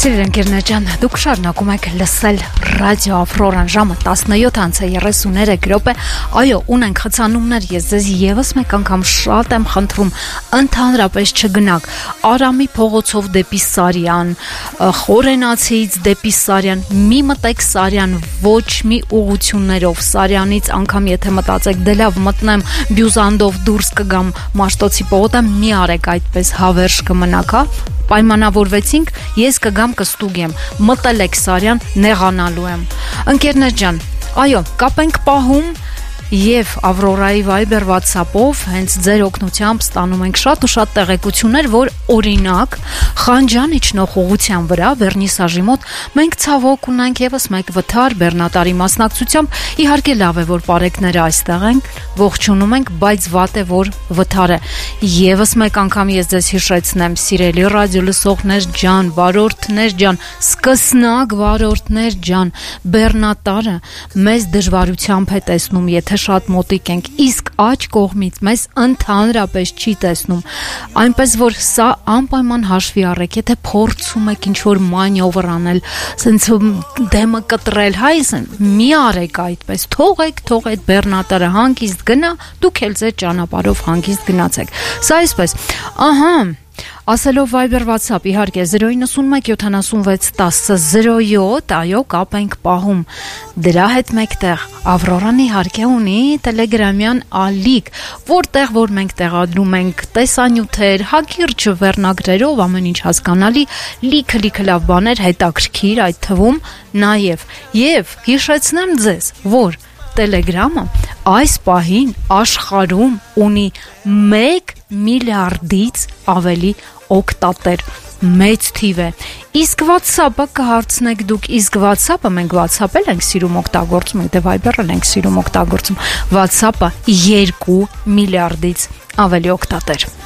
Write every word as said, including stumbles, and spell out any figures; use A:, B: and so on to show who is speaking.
A: Սիրելի ընկերներ ջան, դուք շարունակում եք լսել ռադիո Ավրորան, ժամը տասնյոթ անց է երեսուններեք րոպե։ Այո, ունենք խցանումներ, ես ձեզ եւս մեկ անգամ շատ եմ խնդրում, ընդհանրապես չգնաք Արամի փողոցով դեպի Սարյան, Խորենացիից դեպի Սարյան, մի մտեք Սարյան, ոչ մի ուղություններով Սարյանից, անգամ եթե մտածեք դե լավ մտնեմ Բյուզանդով դուրս կգամ Մաշտոցի պողոտա, մի արեք այդպես, հավերժ կմնաք, հա։ Պայմանավորվեցինք, ես կգամ կստուգեմ, մտել եք Սարյան, նեղանալու եմ։ Ընկերներ ջան, այո, կապ ենք պահում եւ Ավրորայի Viber WhatsApp-ով հենց ձեր օգնությամբ ստանում ենք շատ ու շատ տեղեկություններ, որ օրինակ Խանջան իջնող ուղղության վրա Վերնիսաժի մոտ մենք ցավոք ունենք եւս մեկ վթար Բեռնատարի մասնակցությամբ, իհարկե լավ է որ բարեկները այստեղ ենք, ողջունում ենք, բայց վատ է որ վթարը։ Եվս մեկ անգամ ես ձեզ հիշեցնեմ, սիրելի ռադիո լսողներ ջան, վարորդներ ջան, սկսնակ վարորդներ ջան, Բեռնատարը մեզ դժվարությամբ է տեսնում, եթե շատ մոտիկ ենք, իսկ աջ կողմից մեզ ընդհանրապես չի տեսնում, այնպես որ սա անպայման հաշվի առեք, եթե փորձում եք ինչ-որ մանյովր անել, սենց դեմը կտրել, հայ, մի արեք այդպես, թողեք, թող այդ Բեռնատարը հանգիստ գնա, դուք էլ ձեր ճանապարհով հանգիստ գնացեք, սա այսպես, ահա, ասելով Viber WhatsApp, իհարկե zero nine one seven seven one zero zero seven, այո, կապ ենք պահում, դրա հետ մեկտեղ Ավրորան իհարկե ունի տելեգրամյան ալիք, որտեղ որ մենք տեղադրում ենք տեսանյութեր, հակիրճ վերնագրերով, ամեն ինչ հասկանալի, լիքը-լիքը լավ բաներ, հետաքրքիր այդ թվում նաև, եւ հիշեցնեմ ձեզ, որ Տելեգրամը այս պահին աշխարհում ունի մեկ միլիարդից ավելի օգտատեր, մեծ թիվ է, իսկ WhatsApp-ը կհարցնեք դուք, իսկ WhatsApp-ը մենք WhatsApp-ել ենք սիրում օգտագործում, դե Viber-ը ենք սիրում օգտագործում, WhatsApp-ը երկու միլիարդից ավելի օգտատեր։